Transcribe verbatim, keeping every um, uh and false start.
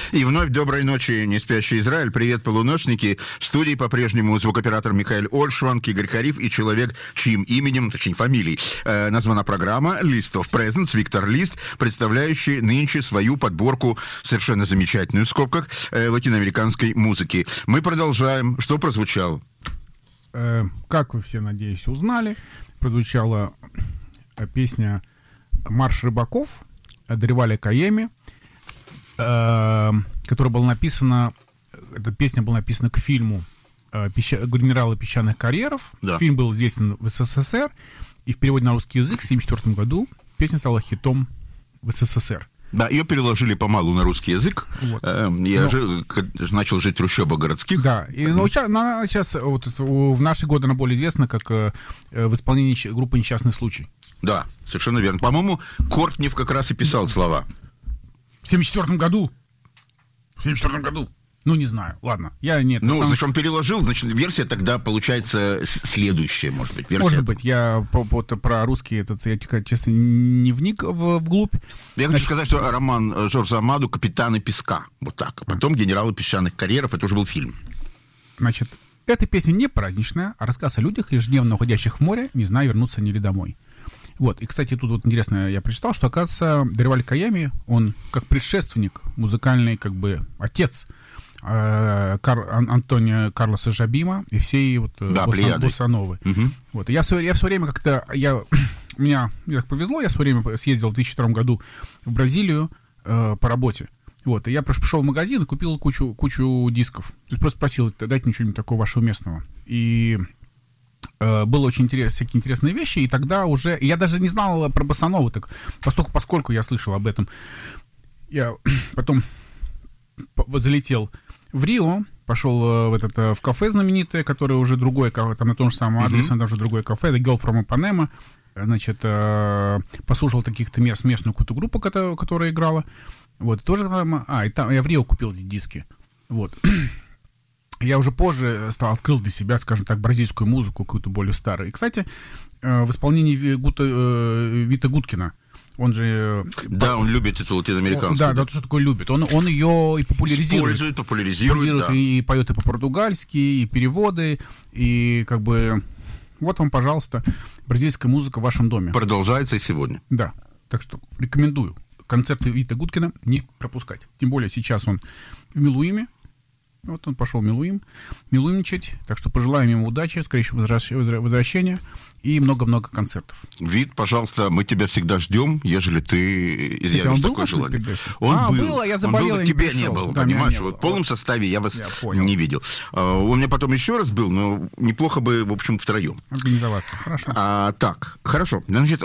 И вновь доброй ночи, не спящий Израиль. Привет, полуночники. В студии по-прежнему звукооператор Михаил Ольшванг, Игорь Хариф и человек, чьим именем, точнее фамилией, э, названа программа List of Presents, Виктор Лист, представляющий нынче свою подборку, совершенно замечательную в скобках, э, латиноамериканской музыки. Мы продолжаем. Что прозвучало? Э, как вы все, надеюсь, узнали, прозвучала песня «Марш рыбаков» Деревали Каеми, э, которая была написана, эта песня была написана к фильму э, пеща, «Генералы песчаных карьеров». Да. Фильм был известен в СССР, и в переводе на русский язык в тысяча девятьсот семьдесят четвёртом году песня стала хитом в СССР. Да, ее переложили помалу на русский язык. Вот. Э, я но... же начал жить в трущобах городских. Да, и ну, сейчас, она сейчас вот, в наши годы она более известна как э, в исполнении группы «Несчастный случай». Да, совершенно верно. По-моему, Кортнев как раз и писал слова. В семьдесят четвёртом году. В семьдесят четвёртом году. Ну, не знаю. Ладно. Я нет. Ну, сам... значит, он переложил, значит, версия тогда получается следующая, может быть. Версия. Может быть. Я по, по, про русский этот, я, честно, не вник в, вглубь. Я значит... хочу сказать, что роман Жоржа Амаду «Капитаны песка». Вот так. А потом «Генералы песчаных карьеров». Это уже был фильм. Значит, эта песня не праздничная, а рассказ о людях, ежедневно уходящих в море, не зная, вернуться они ли домой. Вот, и, кстати, тут вот интересно, я прочитал, что, оказывается, Деревали Каеми, он как предшественник, музыкальный, как бы, отец э, Кар, Ан, Антонио Карлоса Жабима и всей вот да, боссановы. Угу. Вот, и я, я в свое время как-то, я, у меня мне так повезло, я в свое время съездил в две тысячи втором году в Бразилию э, по работе. Вот, и я пришел в магазин и купил кучу, кучу дисков. То есть просто спросил, дайте мне что-нибудь такого вашего местного. И... было очень интересно, всякие интересные вещи, и тогда уже... Я даже не знал про боссанову, так, поскольку, поскольку я слышал об этом. Я потом залетел в Рио, пошел в, этот, в кафе знаменитое, которое уже другое, там на том же самом адресе, mm-hmm. там уже другое кафе, The Girl from Ipanema. Значит, послушал каких-то мест, местную какую-то группу, которая, которая играла. Вот, тоже там... А, и там я в Рио купил эти диски. Вот. Я уже позже стал, открыл для себя, скажем так, бразильскую музыку, какую-то более старую. И, кстати, в исполнении Гута, Вита Гуткина, он же... Да, он любит эту латиноамериканскую. Да, да, да, что такое любит. Он, он ее и популяризирует. Использует, популяризирует, популяризирует да. И поет и по-португальски, и переводы, и как бы... Вот вам, пожалуйста, бразильская музыка в вашем доме. Продолжается и сегодня. Да, так что рекомендую концерты Вита Гуткина не пропускать. Тем более сейчас он в Милуиме. Вот он пошел Милуим, милуимничать. Так что пожелаем ему удачи, скорейшего возвращения и много-много концертов. Вит, пожалуйста, мы тебя всегда ждем, ежели ты изъявишь такое желание. Он а, был. был, а я заболел, он был, я тебя не, не было, да, понимаешь? не Вот было. В полном составе я вас я не видел. Uh, он меня потом еще раз был, но неплохо бы, в общем, втроем. Организоваться, хорошо. А, так, хорошо. Значит,